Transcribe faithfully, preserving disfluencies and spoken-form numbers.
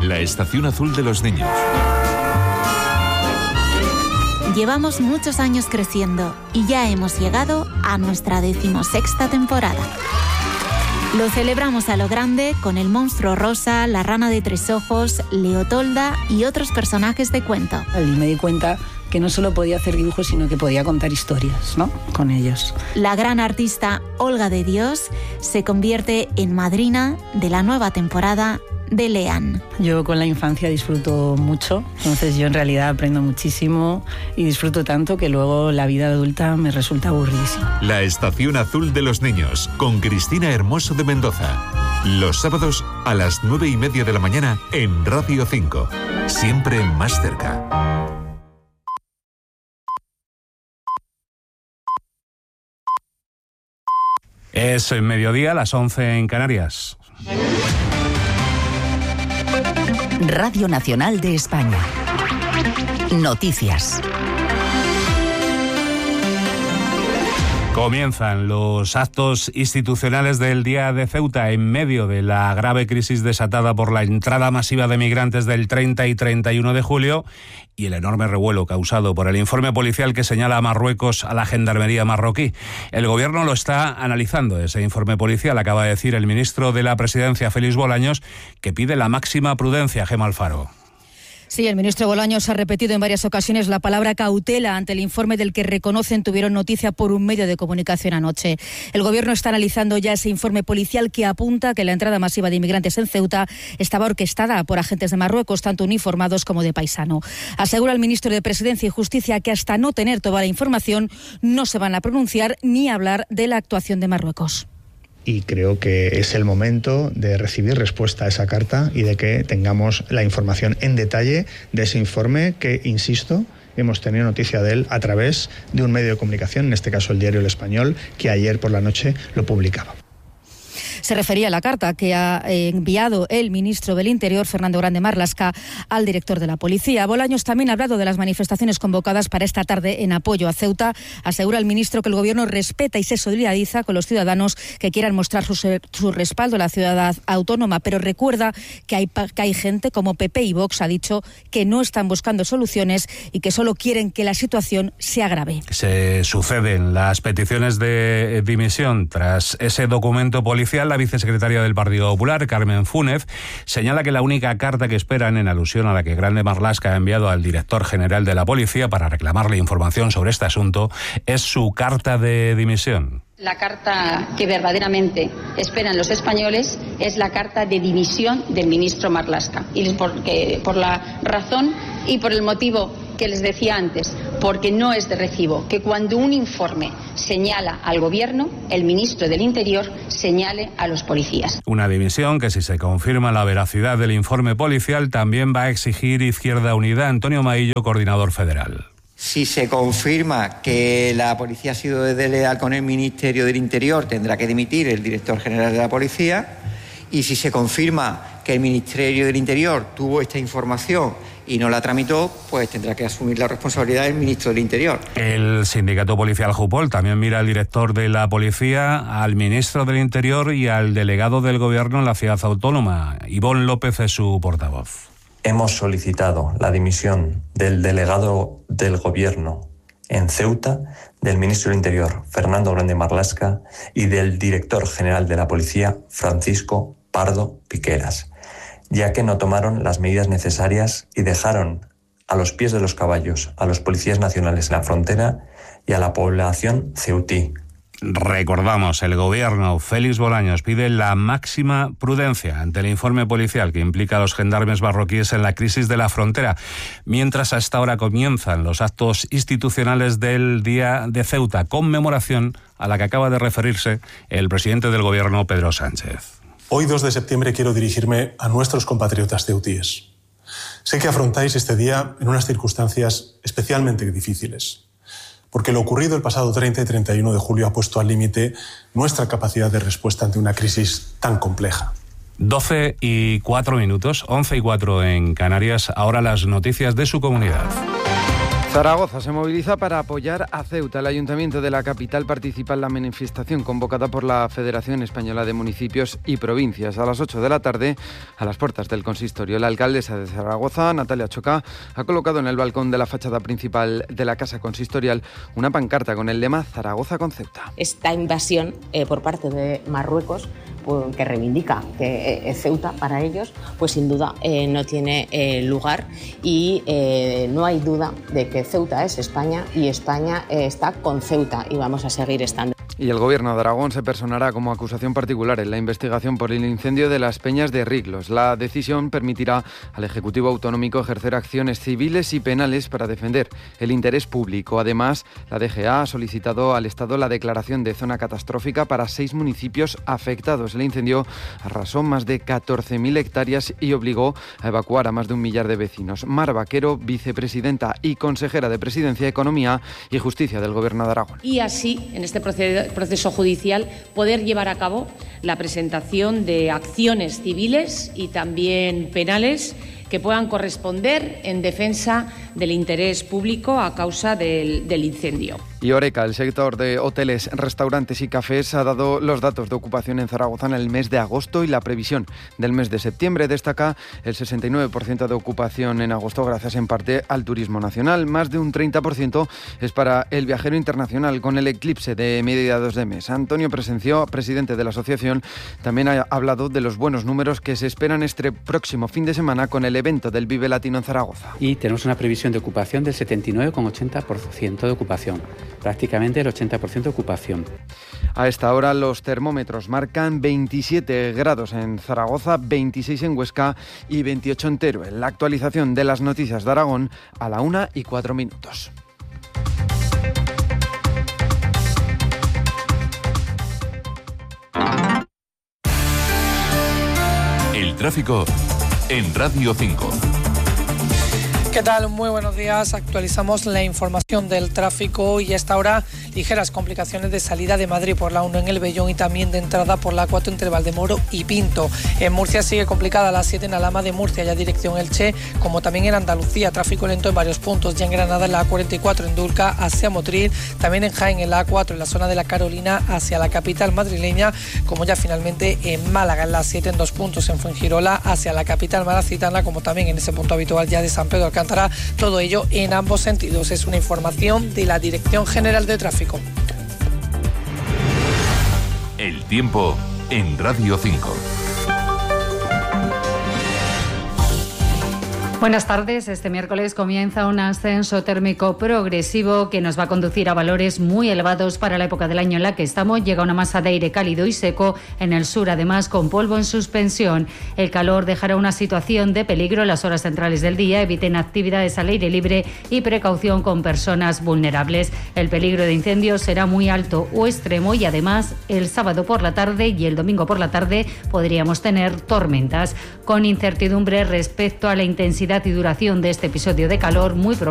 La estación azul de los niños. Llevamos muchos años creciendo y ya hemos llegado a nuestra decimosexta temporada. Lo celebramos a lo grande con el monstruo rosa, la rana de tres ojos, Leotolda y otros personajes de cuento. Y me di cuenta que no solo podía hacer dibujos, sino que podía contar historias, ¿no?, con ellos. La gran artista Olga de Dios se convierte en madrina de la nueva temporada de Lean. Yo con la infancia disfruto mucho, entonces yo en realidad aprendo muchísimo y disfruto tanto que luego la vida adulta me resulta aburridísima. La estación azul de los niños, con Cristina Hermoso de Mendoza. Los sábados a las nueve y media de la mañana en Radio cinco. Siempre más cerca. Es mediodía, las once en Canarias. Radio Nacional de España. Noticias. Comienzan los actos institucionales del Día de Ceuta en medio de la grave crisis desatada por la entrada masiva de migrantes del treinta y treinta y uno de julio y el enorme revuelo causado por el informe policial que señala a Marruecos a la gendarmería marroquí. El gobierno lo está analizando, ese informe policial, acaba de decir el ministro de la Presidencia, Félix Bolaños, que pide la máxima prudencia. Gemma Alfaro. Sí, el ministro Bolaños ha repetido en varias ocasiones la palabra cautela ante el informe del que reconocen tuvieron noticia por un medio de comunicación anoche. El gobierno está analizando ya ese informe policial que apunta que la entrada masiva de inmigrantes en Ceuta estaba orquestada por agentes de Marruecos, tanto uniformados como de paisano. Asegura el ministro de Presidencia y Justicia que hasta no tener toda la información no se van a pronunciar ni a hablar de la actuación de Marruecos. Y creo que es el momento de recibir respuesta a esa carta y de que tengamos la información en detalle de ese informe que, insisto, hemos tenido noticia de él a través de un medio de comunicación, en este caso el diario El Español, que ayer por la noche lo publicaba. Se refería a la carta que ha enviado el ministro del Interior, Fernando Grande Marlaska, al director de la Policía. Bolaños también ha hablado de las manifestaciones convocadas para esta tarde en apoyo a Ceuta. Asegura el ministro que el gobierno respeta y se solidariza con los ciudadanos que quieran mostrar su, su respaldo a la ciudad autónoma, pero recuerda que hay, que hay gente como P P y Vox, ha dicho, que no están buscando soluciones y que solo quieren que la situación se agrave. Se suceden las peticiones de dimisión tras ese documento policial. La vicesecretaria del Partido Popular, Carmen Fúnez, señala que la única carta que esperan, en alusión a la que Grande Marlaska ha enviado al director general de la Policía para reclamarle información sobre este asunto, es su carta de dimisión. La carta que verdaderamente esperan los españoles es la carta de dimisión del ministro Marlaska. Y porque, por la razón y por el motivo que les decía antes, porque no es de recibo que cuando un informe señala al gobierno, el ministro del Interior señale a los policías. Una dimisión que, si se confirma la veracidad del informe policial, también va a exigir Izquierda Unida. Antonio Maillo, coordinador federal. Si se confirma que la policía ha sido desleal con el Ministerio del Interior, tendrá que dimitir el director general de la policía. Y si se confirma que el Ministerio del Interior tuvo esta información y no la tramitó, pues tendrá que asumir la responsabilidad del ministro del Interior. El sindicato policial Jupol también mira al director de la policía, al ministro del Interior y al delegado del gobierno en la ciudad autónoma. Ivonne López es su portavoz. Hemos solicitado la dimisión del delegado del Gobierno en Ceuta, del ministro del Interior, Fernando Grande Marlaska, y del director general de la Policía, Francisco Pardo Piqueras, ya que no tomaron las medidas necesarias y dejaron a los pies de los caballos a los policías nacionales en la frontera y a la población ceutí. Recordamos, el gobierno, Félix Bolaños, pide la máxima prudencia ante el informe policial que implica a los gendarmes marroquíes en la crisis de la frontera, mientras a esta hora comienzan los actos institucionales del Día de Ceuta, conmemoración a la que acaba de referirse el presidente del gobierno, Pedro Sánchez. Hoy, dos de septiembre, quiero dirigirme a nuestros compatriotas ceutíes. Sé que afrontáis este día en unas circunstancias especialmente difíciles, porque lo ocurrido el pasado treinta y treinta y uno de julio ha puesto al límite nuestra capacidad de respuesta ante una crisis tan compleja. doce y cuatro minutos, once y cuatro en Canarias, ahora las noticias de su comunidad. Zaragoza se moviliza para apoyar a Ceuta. El Ayuntamiento de la capital participa en la manifestación convocada por la Federación Española de Municipios y Provincias. A las ocho de la tarde, a las puertas del consistorio, la alcaldesa de Zaragoza, Natalia Chocá, ha colocado en el balcón de la fachada principal de la casa consistorial una pancarta con el lema Zaragoza con Ceuta. Esta invasión eh, por parte de Marruecos, pues, que reivindica que eh, Ceuta para ellos, pues sin duda eh, no tiene eh, lugar y eh, no hay duda de que Ceuta es España y España eh, está con Ceuta y vamos a seguir estando. Y el Gobierno de Aragón se personará como acusación particular en la investigación por el incendio de las Peñas de Riglos. La decisión permitirá al Ejecutivo Autonómico ejercer acciones civiles y penales para defender el interés público. Además, la D G A ha solicitado al Estado la declaración de zona catastrófica para seis municipios afectados. El incendio arrasó más de catorce mil hectáreas y obligó a evacuar a más de un millar de vecinos. Mar Vaquero, vicepresidenta y consejera de Presidencia, Economía y Justicia del Gobierno de Aragón. Y así, en este proceso proceso judicial, poder llevar a cabo la presentación de acciones civiles y también penales que puedan corresponder en defensa del interés público a causa del, del incendio. Y Horeca, el sector de hoteles, restaurantes y cafés, ha dado los datos de ocupación en Zaragoza en el mes de agosto y la previsión del mes de septiembre. Destaca el sesenta y nueve por ciento de ocupación en agosto, gracias en parte al turismo nacional. Más de un treinta por ciento es para el viajero internacional, con el eclipse de mediados de mes. Antonio Presencio, presidente de la asociación, también ha hablado de los buenos números que se esperan este próximo fin de semana con el evento del Vive Latino en Zaragoza. Y tenemos una previsión de ocupación del setenta y nueve coma ochenta por ciento de ocupación. Prácticamente el ochenta por ciento de ocupación. A esta hora los termómetros marcan veintisiete grados en Zaragoza, veintiséis en Huesca y veintiocho en Teruel. La actualización de las noticias de Aragón a la una y cuatro minutos. El tráfico en Radio cinco. ¿Qué tal? Muy buenos días. Actualizamos la información del tráfico y a esta hora ligeras complicaciones de salida de Madrid por la uno en el Vellón y también de entrada por la cuatro entre Valdemoro y Pinto. En Murcia sigue complicada la siete en Alhama de Murcia, ya dirección Elche, como también en Andalucía, tráfico lento en varios puntos, ya en Granada en la A cuarenta y cuatro en Dulca hacia Motril, también en Jaén en la A cuatro en la zona de la Carolina hacia la capital madrileña, como ya finalmente en Málaga en la siete en dos puntos en Fuengirola hacia la capital malacitana, como también en ese punto habitual ya de San Pedro Alcántara. Todo ello en ambos sentidos. Es una información de la Dirección General de Tráfico. El tiempo en Radio cinco. Buenas tardes. Este miércoles comienza un ascenso térmico progresivo que nos va a conducir a valores muy elevados para la época del año en la que estamos. Llega una masa de aire cálido y seco en el sur, además con polvo en suspensión. El calor dejará una situación de peligro en las horas centrales del día. Eviten actividades al aire libre y precaución con personas vulnerables. El peligro de incendios será muy alto o extremo y además el sábado por la tarde y el domingo por la tarde podríamos tener tormentas. Con incertidumbre respecto a la intensidad y duración de este episodio de calor, muy probable